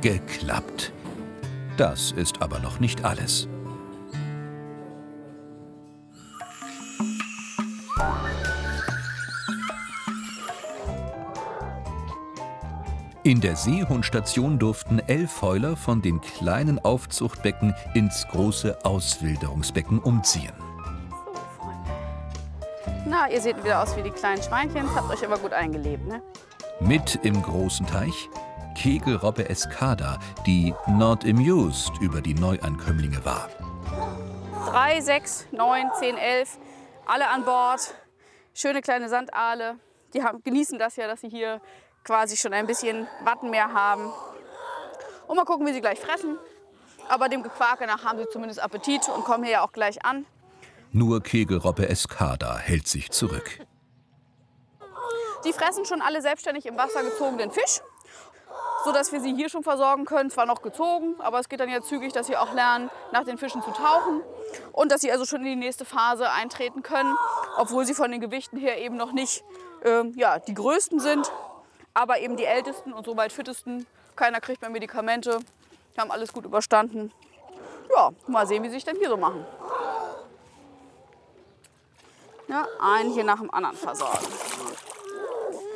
Geklappt. Das ist aber noch nicht alles. In der Seehundstation durften 11 Heuler von den kleinen Aufzuchtbecken ins große Auswilderungsbecken umziehen. So, Freunde. Na, ihr seht wieder aus wie die kleinen Schweinchen. Habt euch aber gut eingelebt, ne? Mit im großen Teich Kegelrobbe Escada, die not amused über die Neuankömmlinge war. 3, 6, 9, 10, 11, alle an Bord. Schöne kleine Sandaale. Die genießen das ja, dass sie hier quasi schon ein bisschen Wattenmeer haben. Und mal gucken, wie sie gleich fressen. Aber dem Gequake nach haben sie zumindest Appetit und kommen hier ja auch gleich an. Nur Kegelrobbe Escada hält sich zurück. Die fressen schon alle selbstständig im Wasser gezogenen Fisch, sodass wir sie hier schon versorgen können. Zwar noch gezogen, aber es geht dann ja zügig, dass sie auch lernen, nach den Fischen zu tauchen. Und dass sie also schon in die nächste Phase eintreten können, obwohl sie von den Gewichten her eben noch nicht die größten sind. Aber eben die ältesten und soweit fittesten. Keiner kriegt mehr Medikamente. Die haben alles gut überstanden. Ja, mal sehen, wie sie sich denn hier so machen. Ja, einen hier nach dem anderen versorgen.